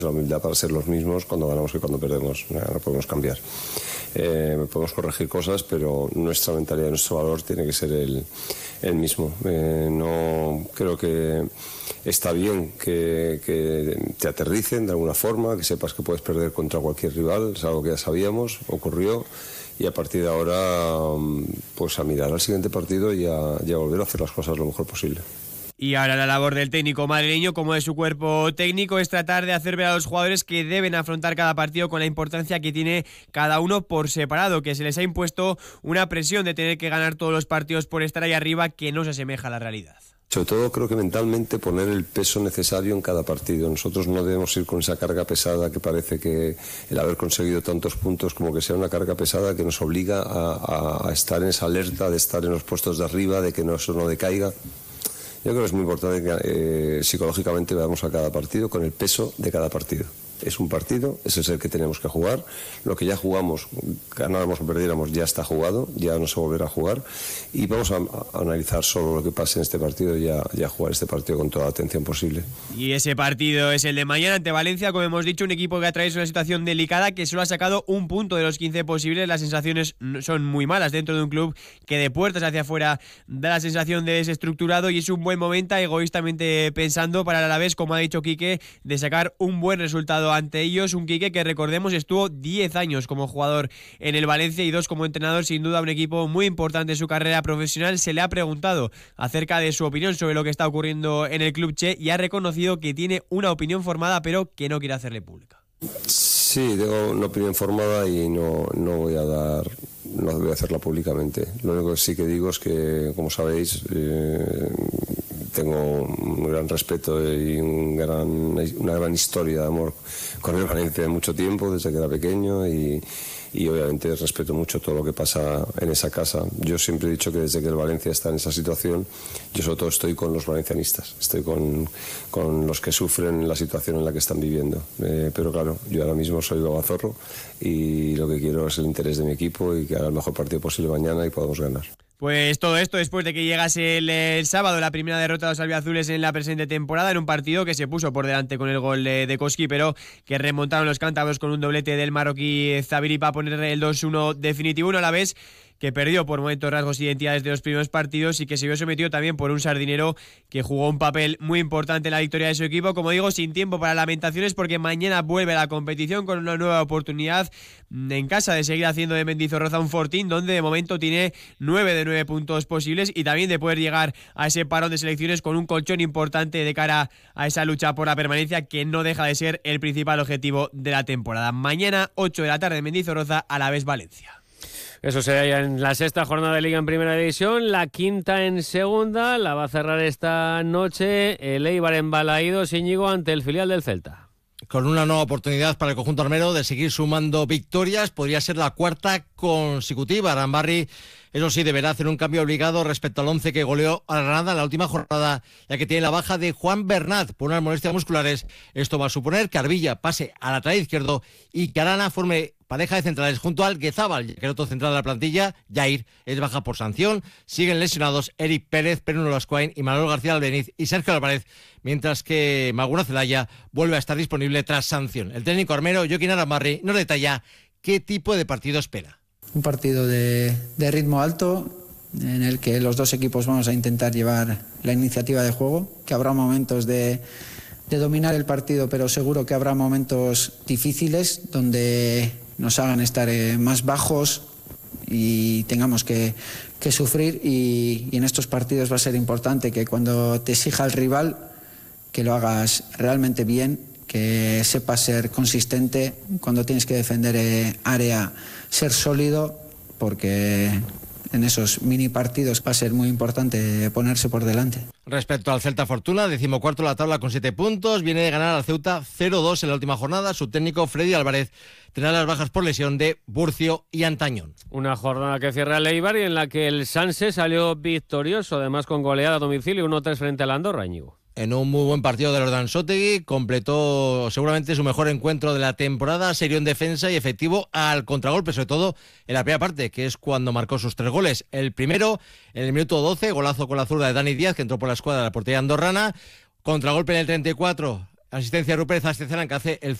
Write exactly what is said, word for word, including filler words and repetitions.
La humildad para ser los mismos cuando ganamos que cuando perdemos, no podemos cambiar. Eh, podemos corregir cosas, pero nuestra mentalidad, nuestro valor tiene que ser el, el mismo. Eh, no creo que está bien que, que te aterricen de alguna forma, que sepas que puedes perder contra cualquier rival, es algo que ya sabíamos, ocurrió, y a partir de ahora pues a mirar al siguiente partido y a, y a volver a hacer las cosas lo mejor posible. Y ahora la labor del técnico madrileño, como de su cuerpo técnico, es tratar de hacer ver a los jugadores que deben afrontar cada partido con la importancia que tiene cada uno por separado, que se les ha impuesto una presión de tener que ganar todos los partidos por estar ahí arriba que no se asemeja a la realidad. Sobre todo creo que mentalmente poner el peso necesario en cada partido. Nosotros no debemos ir con esa carga pesada que parece que el haber conseguido tantos puntos como que sea una carga pesada que nos obliga a, a, a estar en esa alerta de estar en los puestos de arriba, de que no, eso no decaiga. Yo creo que es muy importante que eh, psicológicamente veamos a cada partido con el peso de cada partido. Es un partido, ese es el que tenemos que jugar. Lo que ya jugamos, ganáramos o perdiéramos, ya está jugado, ya no se volverá a jugar. Y vamos a, a analizar solo lo que pase en este partido y a, y a jugar este partido con toda la atención posible. Y ese partido es el de mañana ante Valencia, como hemos dicho, un equipo que atraviesa una situación delicada, que solo ha sacado un punto de los quince posibles. Las sensaciones son muy malas dentro de un club que de puertas hacia afuera da la sensación de desestructurado, y es un buen momento, egoístamente pensando, para el Alavés, como ha dicho Quique, de sacar un buen resultado ante ellos. Un Quique que, recordemos, estuvo diez años como jugador en el Valencia y dos como entrenador. Sin duda un equipo muy importante en su carrera profesional. Se le ha preguntado acerca de su opinión sobre lo que está ocurriendo en el club Che y ha reconocido que tiene una opinión formada pero que no quiere hacerle pública. Sí, tengo una opinión formada y no, no voy a dar, no voy a hacerla públicamente. Lo único que sí que digo es que, como sabéis, eh, tengo un gran respeto y un gran, una gran historia de amor con el Valencia de mucho tiempo, desde que era pequeño, y, y obviamente respeto mucho todo lo que pasa en esa casa. Yo siempre he dicho que desde que el Valencia está en esa situación, yo sobre todo estoy con los valencianistas, estoy con, con los que sufren la situación en la que están viviendo. Eh, pero claro, yo ahora mismo soy babazorro y lo que quiero es el interés de mi equipo y que haga el mejor partido posible mañana y podamos ganar. Pues todo esto después de que llegase el, el sábado la primera derrota de los albiazules en la presente temporada, en un partido que se puso por delante con el gol de, de Koski, pero que remontaron los cántabros con un doblete del marroquí Zabiri para poner el dos uno definitivo. Uno a la vez que perdió por momentos rasgos e identidades de los primeros partidos y que se vio sometido también por un sardinero que jugó un papel muy importante en la victoria de su equipo. Como digo, sin tiempo para lamentaciones, porque mañana vuelve a la competición con una nueva oportunidad en casa de seguir haciendo de Mendizorroza un fortín, donde de momento tiene nueve de nueve puntos posibles, y también de poder llegar a ese parón de selecciones con un colchón importante de cara a esa lucha por la permanencia, que no deja de ser el principal objetivo de la temporada. Mañana, ocho de la tarde, Mendizorroza, Alavés Valencia. Eso será ya en la sexta jornada de Liga en Primera División, la quinta en Segunda, la va a cerrar esta noche el Eibar en Balaídos, Íñigo, ante el filial del Celta. Con una nueva oportunidad para el conjunto armero de seguir sumando victorias, podría ser la cuarta consecutiva. Arambarri, eso sí, deberá hacer un cambio obligado respecto al once que goleó a la Granada en la última jornada, ya que tiene la baja de Juan Bernat por unas molestias musculares. Esto va a suponer que Arbilla pase a lateral izquierdo y que Arana forme pareja de centrales junto al Guezábal, que el otro central de la plantilla, Jair, es baja por sanción. Siguen lesionados Eric Pérez, Peruno Lascuain y Manuel García Albeniz y Sergio Álvarez, mientras que Maguna Zelaya vuelve a estar disponible tras sanción. El técnico armero, Joaquín Arambarri, nos detalla qué tipo de partido espera. Un partido de, de ritmo alto, en el que los dos equipos vamos a intentar llevar la iniciativa de juego, que habrá momentos de, de dominar el partido, pero seguro que habrá momentos difíciles donde nos hagan estar eh, más bajos y tengamos que, que sufrir, y, y en estos partidos va a ser importante que cuando te exija el rival, que lo hagas realmente bien, que sepas ser consistente cuando tienes que defender eh, área, ser sólido, porque en esos mini partidos va a ser muy importante ponerse por delante. Respecto al Celta Fortuna, decimocuarto de la tabla con siete puntos, viene de ganar al Ceuta cero dos en la última jornada. Su técnico Freddy Álvarez tendrá las bajas por lesión de Burcio y Antañón. Una jornada que cierra el Eibar y en la que el Sanse salió victorioso, además con goleada a domicilio, uno tres frente al Andorra, Íñigo. En un muy buen partido de los Ansótegui, completó seguramente su mejor encuentro de la temporada, serio en defensa y efectivo al contragolpe, sobre todo en la primera parte, que es cuando marcó sus tres goles. El primero, en el minuto doce, golazo con la zurda de Dani Díaz, que entró por la escuadra de la portería andorrana. Contragolpe en el treinta y cuatro, Asistencia Rupert Astezaran, que hace el